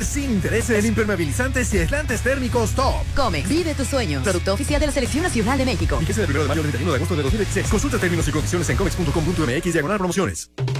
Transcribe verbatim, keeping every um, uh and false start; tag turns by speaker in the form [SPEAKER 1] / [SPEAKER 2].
[SPEAKER 1] sin interés en impermeabilizantes y aislantes térmicos Top.
[SPEAKER 2] Comex, vive tu sueño. Producto oficial de la Selección Nacional de México.
[SPEAKER 1] Vigencia del primero de mayo al treinta y uno de agosto de dos mil veintiséis. Consulta términos y condiciones en comex punto com punto m x diagonal promociones.